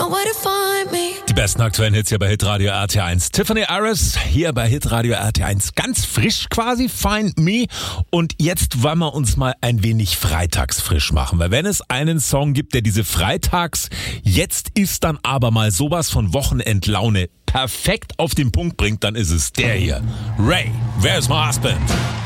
know where to find me. Die besten aktuellen Hits hier bei Hitradio RT1. Tiffany Harris hier bei Hitradio RT1. Ganz frisch quasi, Find Me. Und jetzt wollen wir uns mal ein wenig freitags frisch machen. Weil wenn es einen Song gibt, der diese Freitags, jetzt ist dann aber mal sowas von Wochenendlaune perfekt auf den Punkt bringt, dann ist es der hier. Ray, Where's My Husband?